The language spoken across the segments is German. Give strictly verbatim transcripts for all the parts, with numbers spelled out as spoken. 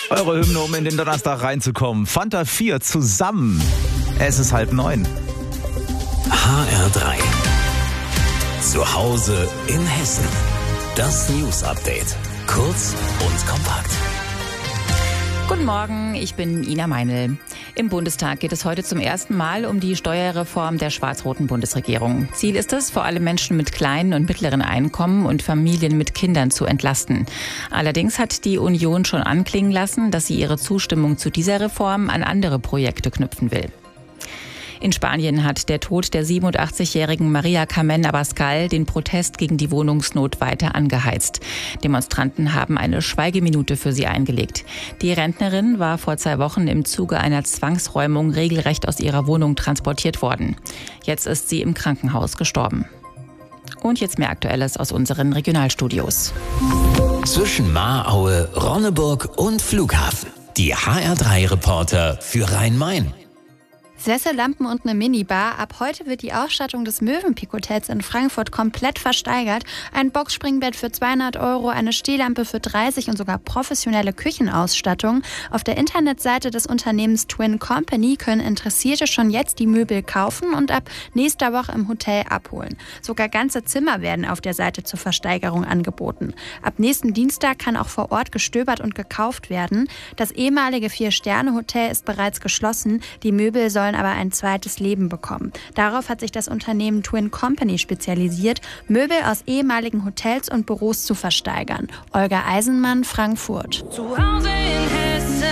Eure Hymne, um in den Donnerstag reinzukommen. Fanta vier zusammen. Es ist halb neun. H R drei. Zu Hause in Hessen. Das News Update. Kurz und kompakt. Guten Morgen, ich bin Ina Meinl. Im Bundestag geht es heute zum ersten Mal um die Steuerreform der schwarz-roten Bundesregierung. Ziel ist es, vor allem Menschen mit kleinen und mittleren Einkommen und Familien mit Kindern zu entlasten. Allerdings hat die Union schon anklingen lassen, dass sie ihre Zustimmung zu dieser Reform an andere Projekte knüpfen will. In Spanien hat der Tod der siebenundachtzigjährigen Maria Carmen Abascal den Protest gegen die Wohnungsnot weiter angeheizt. Demonstranten haben eine Schweigeminute für sie eingelegt. Die Rentnerin war vor zwei Wochen im Zuge einer Zwangsräumung regelrecht aus ihrer Wohnung transportiert worden. Jetzt ist sie im Krankenhaus gestorben. Und jetzt mehr Aktuelles aus unseren Regionalstudios. Zwischen Mahraue, Ronneburg und Flughafen. Die H R drei Reporter für Rhein-Main. Sessellampen und eine Minibar. Ab heute wird die Ausstattung des Mövenpick Hotels in Frankfurt komplett versteigert. Ein Boxspringbett für zweihundert Euro, eine Stehlampe für dreißig und sogar professionelle Küchenausstattung. Auf der Internetseite des Unternehmens Twin Company können Interessierte schon jetzt die Möbel kaufen und ab nächster Woche im Hotel abholen. Sogar ganze Zimmer werden auf der Seite zur Versteigerung angeboten. Ab nächsten Dienstag kann auch vor Ort gestöbert und gekauft werden. Das ehemalige Vier-Sterne-Hotel ist bereits geschlossen. Die Möbel sollen aber ein zweites Leben bekommen. Darauf hat sich das Unternehmen Twin Company spezialisiert, Möbel aus ehemaligen Hotels und Büros zu versteigern. Olga Eisenmann, Frankfurt. Zu Hause in Hessen.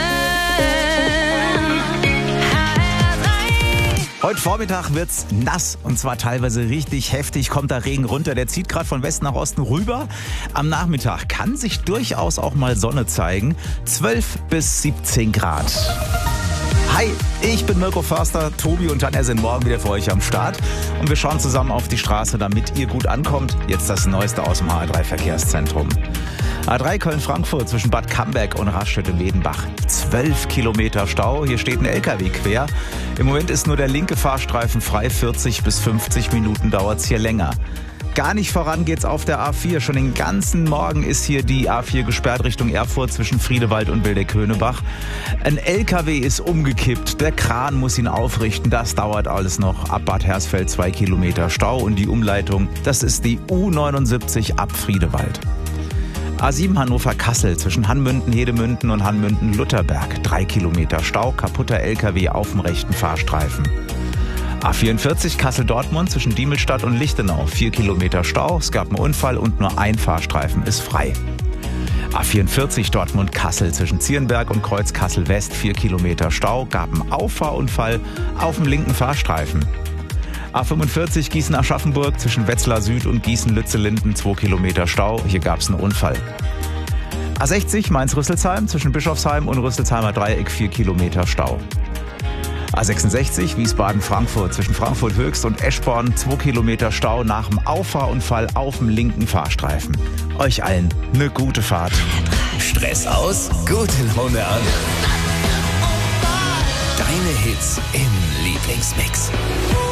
Heute Vormittag wird's nass und zwar teilweise richtig heftig. Kommt da Regen runter, der zieht gerade von Westen nach Osten rüber. Am Nachmittag kann sich durchaus auch mal Sonne zeigen. zwölf bis siebzehn Grad. Hi, ich bin Mirko Förster, Tobi und Tanja sind morgen wieder für euch am Start. Und wir schauen zusammen auf die Straße, damit ihr gut ankommt. Jetzt das Neueste aus dem H R drei Verkehrszentrum. A drei Köln-Frankfurt zwischen Bad Camberg und Raststätte-Wedenbach. zwölf Kilometer Stau, hier steht ein L K W quer. Im Moment ist nur der linke Fahrstreifen frei, vierzig bis fünfzig Minuten dauert's hier länger. Gar nicht voran geht's auf der A vier. Schon den ganzen Morgen ist hier die A vier gesperrt Richtung Erfurt zwischen Friedewald und Wildeck-Höhnebach. Ein L K W ist umgekippt. Der Kran muss ihn aufrichten. Das dauert alles noch. Ab Bad Hersfeld zwei Kilometer Stau und die Umleitung, das ist die U neunundsiebzig ab Friedewald. A sieben Hannover-Kassel zwischen Hanmünden-Hedemünden und Hanmünden-Lutherberg. Drei Kilometer Stau, kaputter L K W auf dem rechten Fahrstreifen. A vierundvierzig Kassel-Dortmund zwischen Diemelstadt und Lichtenau. Vier Kilometer Stau, es gab einen Unfall und nur ein Fahrstreifen ist frei. A vierundvierzig Dortmund-Kassel zwischen Zierenberg und Kreuz Kassel-West. Vier Kilometer Stau, gab einen Auffahrunfall auf dem linken Fahrstreifen. A fünfundvierzig Gießen-Aschaffenburg zwischen Wetzlar Süd und Gießen-Lützellinden. Zwei Kilometer Stau, hier gab es einen Unfall. A sechzig Mainz-Rüsselsheim zwischen Bischofsheim und Rüsselsheimer Dreieck. Vier Kilometer Stau. A sechsundsechzig Wiesbaden-Frankfurt zwischen Frankfurt Höchst und Eschborn. Zwei Kilometer Stau nach dem Auffahrunfall auf dem linken Fahrstreifen. Euch allen eine gute Fahrt. Stress aus, gute Laune an. Deine Hits im Lieblingsmix.